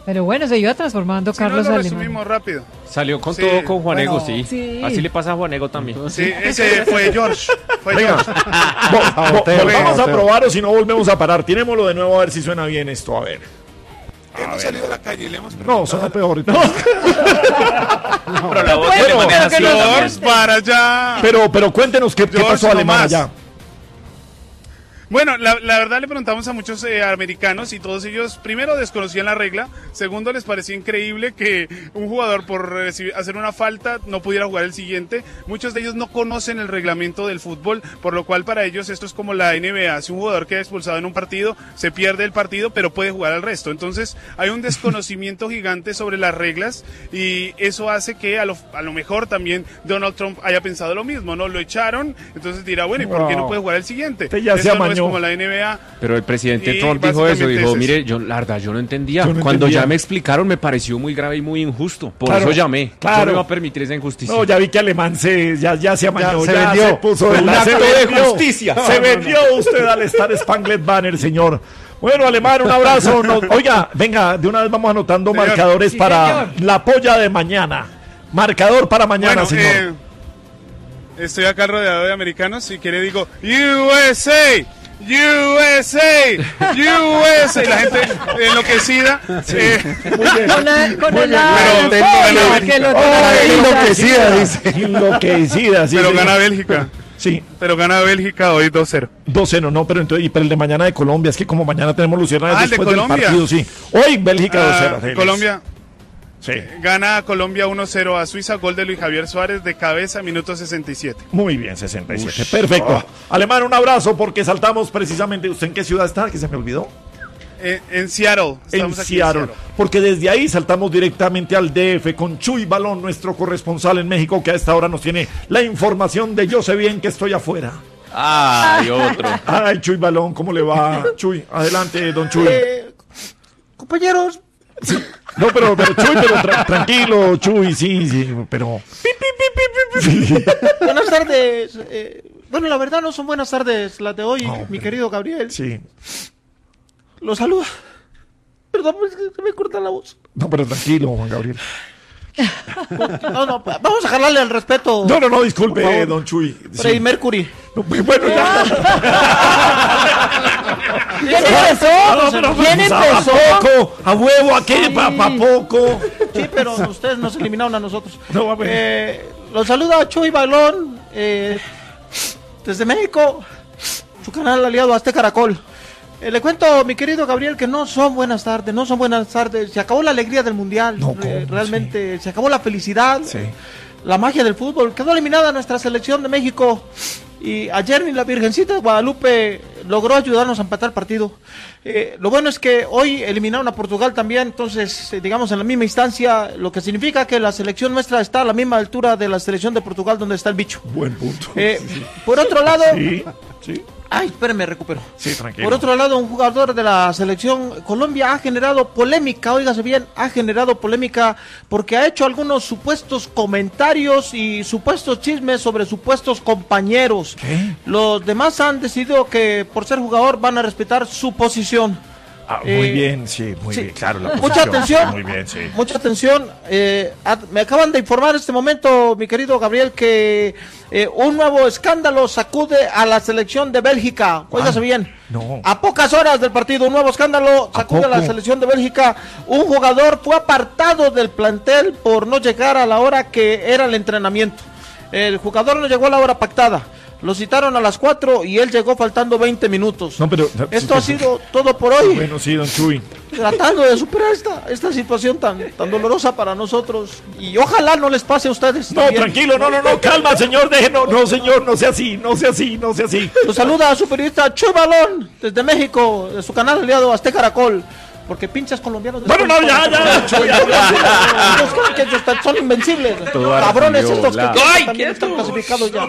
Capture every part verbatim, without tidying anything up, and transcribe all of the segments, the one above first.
Pero bueno, se iba transformando Si Carlos no, lo Alemán. resumimos rápido. Salió con Sí, todo con Juanego, bueno, sí. sí. Así le pasa a Juanego también. Sí, ese fue George. Fue Venga, George. vo- vo- Saboteo, volvamos a saboteo. probar o si no volvemos a parar. Tirémoslo de nuevo a ver si suena bien esto. A ver. Hemos salido a la calle y le hemos No, suena peor. Pero la voz Bueno, de manera así. pero que no- George, para allá. Pero, pero cuéntenos qué, qué George, pasó no Alemán más. allá. Bueno, la, la verdad le preguntamos a muchos eh, americanos y todos ellos, primero, desconocían la regla, segundo, les parecía increíble que un jugador por recibir- hacer una falta no pudiera jugar el siguiente. Muchos de ellos no conocen el reglamento del fútbol, por lo cual para ellos esto es como la N B A. Si un jugador queda expulsado en un partido, se pierde el partido, pero puede jugar al resto. Entonces hay un desconocimiento gigante sobre las reglas y eso hace que a lo, a lo mejor también Donald Trump haya pensado lo mismo, ¿no? Lo echaron, entonces dirá, bueno, ¿y por qué no Wow. puede jugar el siguiente? Usted ya se Esto no es amañó. como la N B A. Pero el presidente Y Trump dijo eso, básicamente dijo, es mire, eso. yo la verdad yo no entendía. Yo no Cuando entendía. ya me explicaron me pareció muy grave y muy injusto. Por Claro, eso llamé. claro. Yo no iba a permitir esa injusticia. No, ya vi que Alemán se, ya, ya se amañó, Ya ya, se vendió. se puso Fue de un la- acto se de vendió. justicia. Se vendió usted al Star Spangled Banner, señor. Bueno, Alemán, un abrazo. Nos- oiga, venga, de una vez vamos anotando Señor. marcadores Sí, para señor. la polla de mañana. Marcador para mañana, Bueno, señor. eh, estoy acá rodeado de americanos y quiere digo U S A, U S A, U S A. Y la gente enloquecida. Eh, Muy bien. Con, la, con el Pero- pero, que lo Ay, tenga enloquecida, dice. Enloquecida, sí. pero sí. gana Bélgica. Sí, Pero gana Bélgica hoy dos cero. dos cero, no, pero entonces, y pero el de mañana de Colombia, es que como mañana tenemos Luciérnagas Ah, el de después del Colombia. partido, sí. Hoy Bélgica dos cero. Ah, Colombia Sí. gana Colombia uno cero a Suiza, gol de Luis Javier Suárez de cabeza, minuto sesenta y siete. Muy bien, sesenta y siete. Perfecto. Alemán, un abrazo porque saltamos precisamente. ¿Usted en qué ciudad está? Que se me olvidó. En, en Seattle. En Estamos aquí Seattle. Porque desde ahí saltamos directamente al D F con Chuy Balón, nuestro corresponsal en México, que a esta hora nos tiene la información de yo sé bien que estoy afuera. Ay, otro. Ay, Chuy Balón, ¿cómo le va? Chuy, adelante, don Chuy. Eh, compañeros, No, pero, pero Chuy, pero tra- tranquilo, Chuy, sí, sí, pero... buenas tardes. Eh, bueno, la verdad no son buenas tardes las de hoy, No, mi hombre. querido Gabriel. Sí. Los saluda. Perdón, es que se me corta la voz. No, pero tranquilo, Juan Gabriel. No, no, pa- vamos a jalarle al respeto. No, no, no, disculpe, Por favor. don Chuy. Sí. Freddie Mercury. No, bueno, ya. ¿Quién empezó? No, pero ¿Quién pues, empezó? ¿A poco? ¿A huevo? ¿A qué? ¿Pa, pa poco? Sí, pero ustedes nos eliminaron a nosotros. No, a ver. Eh, los saluda Chuy Balón eh, desde México, su canal aliado Azteca Caracol. Eh, le cuento, mi querido Gabriel, que no son buenas tardes, no son buenas tardes. Se acabó la alegría del mundial. No, eh, ¿cómo? realmente se acabó la felicidad, Sí. la magia del fútbol. Quedó eliminada nuestra selección de México. Y ayer ni la Virgencita de Guadalupe logró ayudarnos a empatar el partido. Eh, lo bueno es que hoy eliminaron a Portugal también, entonces, eh, digamos, en la misma instancia, lo que significa que la selección nuestra está a la misma altura de la selección de Portugal donde está el bicho. Buen punto. Eh, por otro lado, Sí, sí, ay, espérenme, recupero. sí, tranquilo. Por otro lado, un jugador de la selección Colombia ha generado polémica, óigase bien, ha generado polémica porque ha hecho algunos supuestos comentarios y supuestos chismes sobre supuestos compañeros. ¿Qué? Los demás han decidido que por ser jugador van a respetar su posición. Ah, muy eh, bien, sí, muy sí. bien, claro. La Mucha posición. atención. Muy bien, sí. Mucha atención. eh, ad- me acaban de informar en este momento, mi querido Gabriel, que eh, un nuevo escándalo sacude a la selección de Bélgica. Óigase Ah, bien. no. A pocas horas del partido, un nuevo escándalo ¿A sacude a la poco? selección de Bélgica. Un jugador fue apartado del plantel por no llegar a la hora que era el entrenamiento. El jugador no llegó a la hora pactada. Lo citaron a las cuatro y él llegó faltando veinte minutos. No, pero... Esto ha sido todo por hoy. Bueno, sí, don Chuy. Tratando de superar esta, esta situación tan, tan dolorosa para nosotros. Y ojalá no les pase a ustedes. No, también. tranquilo, no, no, no, calma, señor, déjenos. No, señor, no sea así, no sea así, no sea así. Los saluda a su periodista Chuy Balón desde México, de su canal aliado Azteca Caracol. Porque pinches colombianos. Bueno, no, ya, ya, Chuy, ya, ya. Ellos creen que ellos están- son invencibles. Todo Cabrones ardió, estos que la- que también están clasificados ya.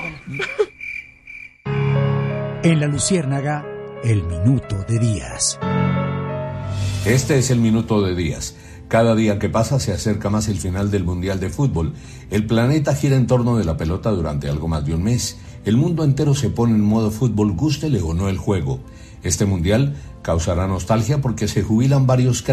En la Luciérnaga, el minuto de Díaz. Este es el minuto de Díaz. Cada día que pasa se acerca más el final del Mundial de Fútbol. El planeta gira en torno de la pelota durante algo más de un mes. El mundo entero se pone en modo fútbol, gústele o no el juego. Este Mundial causará nostalgia porque se jubilan varios